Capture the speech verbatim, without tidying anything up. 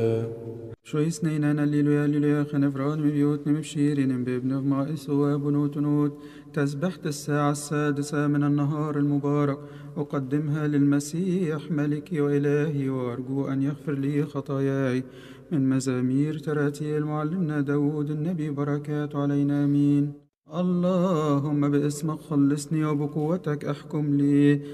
شو اثنين الليلويا الليلويا خنفران مبيوت مبشيرين بابن مائس وبنوت نوت. تسبحة الساعة السادسة من النهار المبارك أقدمها للمسيح ملكي وإلهي، وأرجو أن يغفر لي خطاياي. من مزامير تراتيل معلمنا داود النبي، بركات علينا آمين. اللهم باسمك خلصني وبقوتك احكم لي.